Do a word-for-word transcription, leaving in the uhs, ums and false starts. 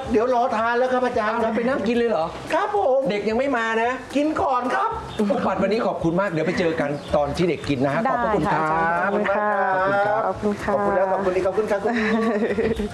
เดี๋ยวรอทานแล้วครับอาจารย์เราไปนั่งกินเลยเหรอครับผมเด็กยังไม่มานะกินก่อนครับผู้ปัดวันนี้ขอบคุณมากเดี๋ยวไปเจอกันตอนที่เด็กกินนะฮะขอบพระคุณครัได้บค่ะอาจารย์ขอบคุณค่ะขอบคุณครับขอบคุณค่ะขอบคุณแล้วขอบคุณอีกขอบคุณครับ